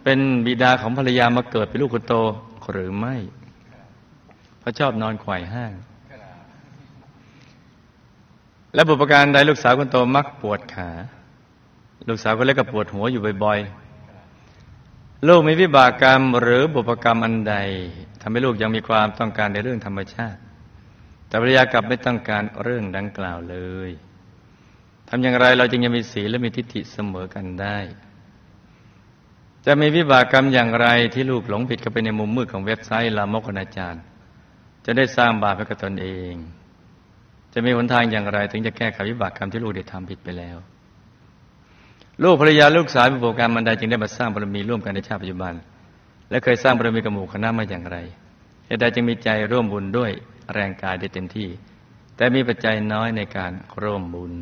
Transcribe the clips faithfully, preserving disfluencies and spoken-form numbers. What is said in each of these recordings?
เป็นบิดาของภรรยามาเกิดเป็นลูกคนโตหรือไม่เพราะชอบนอนไขว่ห้างและบุพการใดลูกสาวคนโตมักปวดขาลูกสาวคนเล็กก็ปวดหัวอยู่บ่อยๆลูกมีวิบากกรรมหรือบุพกรรมอันใดทำให้ลูกยังมีความต้องการในเรื่องธรรมชาติแต่ภรรยากลับไม่ต้องการเรื่องดังกล่าวเลยทำอย่างไรเราจึงยังมีศีลและมีทิฏฐิเสมอกันได้จะมีวิบากกรรมอย่างไรที่ลูกหลงผิดเข้าไปในมุมมืดของเว็บไซต์ลามกอนาจารจะได้สร้างบาปให้กับตนเองจะมีหนทางอย่างไรถึงจะแก้ไขวิบากกรรมที่ลูกได้ทำผิดไปแล้วลูกภรรยาลูกสาวมีบุพกรรมอันใดจึงได้มาสร้างบารมีร่วมกันในชาติปัจจุบันและเคยสร้างบารมีกับหมู่คณะมาอย่างไรเหตุใดจึงมีใจร่วมบุญด้วยแรงกายได้เต็มที่แต่มีปัจจัยน้อยในการร่วมบุญ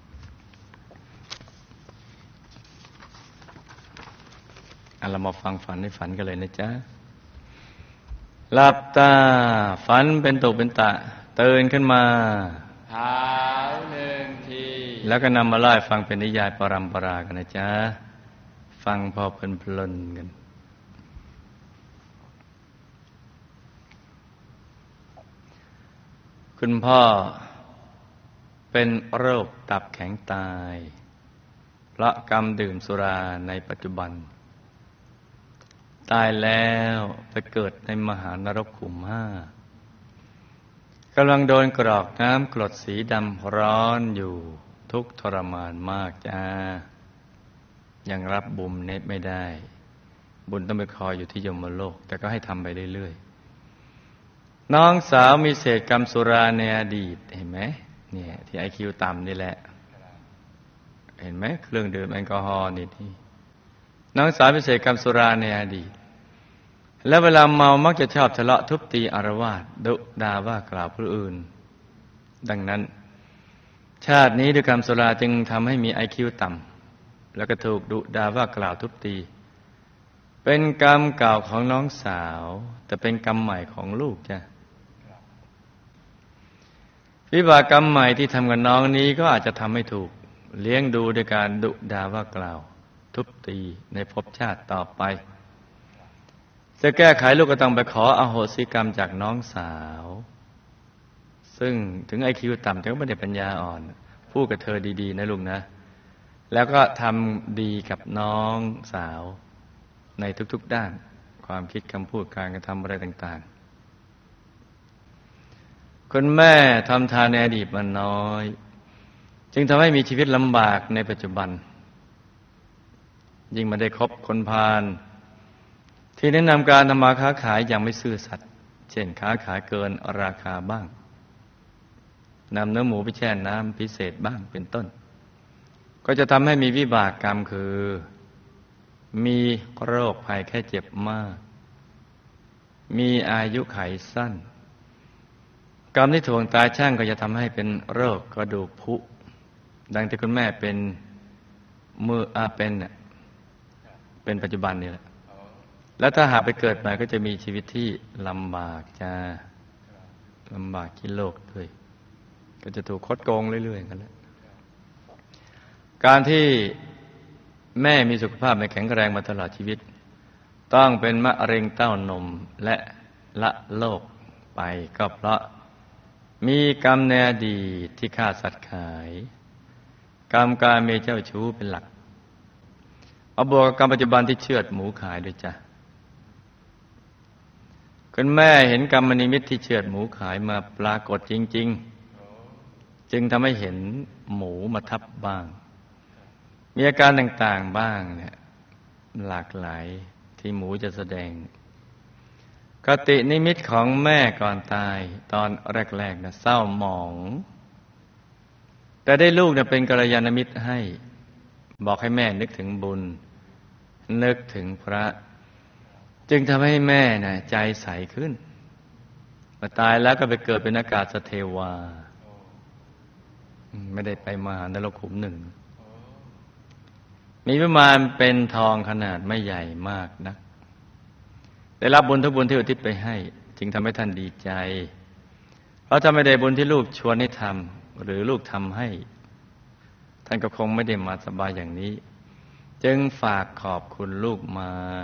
เรามาฟังฝันให้ฝันกันเลยนะจ๊ะหลับตาฝันเป็นตุเป็นตะตื่นขึ้นมาเท้าหนึ่งทีแล้วก็นำมาไล่ฟังเป็นนิยายปรัมปรากันนะจ๊ะฟังพอเพลินๆกันคุณพ่อเป็นโรคตับแข็งตายเพราะกรรมดื่มสุราในปัจจุบันตายแล้วไปเกิดในมหานรกขุมห้ากำลังโดนกรอกน้ำกรดสีดำร้อนอยู่ทุกข์ทรมานมากจ้ายังรับบุญเน็ตไม่ได้บุญต้องไปคอยอยู่ที่ยมโลกแต่ก็ให้ทำไปเรื่อยๆน้องสาวมีเศษกรรมสุราในอดีตเห็นไหมเนี่ยที่ไอคิวต่ำนี่แหละเห็นไหมเครื่องดื่มแอลกอฮอล์นี่ที่น้องสาวมีเศษกรรมสุราในอดีตและเวลาเมามักจะชอบทะเลาะทุบตีอารวาสดุด่าว่ากล่าวผู้อื่นดังนั้นชาตินี้ด้วยกรรมสุราจึงทำให้มีไอคิวต่ำแล้วก็ถูกดุด่าว่ากล่าวทุบตีเป็นกรรมเก่าของน้องสาวแต่เป็นกรรมใหม่ของลูกจ้ะวิบากกรรมใหม่ที่ทำกับน้องนี้ก็อาจจะทำให้ถูกเลี้ยงดูด้วยการดุด่าว่ากล่าวทุบตีในภพชาติต่อไปจะแก้ไขลูกก็ต้องไปขออโหสิกรรมจากน้องสาวซึ่งถึงไอคิวต่ำแต่ก็ไม่ได้ปัญญาอ่อนพูดกับเธอดีๆนะลูกนะแล้วก็ทำดีกับน้องสาวในทุกๆด้านความคิดคำพูดการกระทำอะไรต่างๆคุณแม่ทำทานในอดีตมาน้อยจึงทำให้มีชีวิตลำบากในปัจจุบันยิ่งมาได้คบคนพาลที่แนะนำการทำมาค้าขายอย่างไม่ซื่อสัตย์เช่นค้าขายเกินราคาบ้างนำเนื้อหมูไปแช่น้ำพิเศษบ้างเป็นต้นก็จะทำให้มีวิบากกรรมคือมีโรคภัยแค่เจ็บมากมีอายุขัยสั้นกรรมที่ถ่วงตายช่างก็จะทำให้เป็นโรคกระดูกผุดังที่คุณแม่เป็นมืออาเป็นเนี่ยเป็นปัจจุบันนี่แหละแล้วถ้าหากไปเกิดใหม่ก็จะมีชีวิตที่ลำบากจ้าลำบากที่โลกด้วยก็จะถูกคดโกงเรื่อยๆกันแล้วการที่แม่มีสุขภาพไม่แข็งแรงมาตลอดชีวิตต้องเป็นมะเร็งเต้านมและละโลกไปก็เพราะมีกรรมในอดีตที่ฆ่าสัตว์ขายกรรมการเมเจ้าชู้เป็นหลักเอาบวกกับกรรมปัจจุบันที่เชือดหมูขายด้วยจ้ะคุณแม่เห็นกรรมนิมิตที่เชือดหมูขายมาปรากฏจริงๆจึงทำให้เห็นหมูมาทับบ้างมีอาการต่างๆบ้างเนี่ยหลากหลายที่หมูจะแสดงกตินิมิตของแม่ก่อนตายตอนแรกๆนะเศร้าหมองแต่ได้ลูกเนี่ยเป็นกัลยาณมิตรให้บอกให้แม่นึกถึงบุญนึกถึงพระจึงทำให้แม่น่ะใจใสขึ้นมาตายแล้วก็ไปเกิดเป็นอากาศเทวาไม่ได้ไปมหานรกขุมหนึ่งมีประมาณเป็นทองขนาดไม่ใหญ่มากนะได้รับบุญทุกบุญที่อุทิศไปให้จึงทำให้ท่านดีใจเพราะถ้าไม่ได้บุญที่ลูกชวนให้ทำหรือลูกทำให้ท่านก็คงไม่ได้มาสบายอย่างนี้จึงฝากขอบคุณลูกมา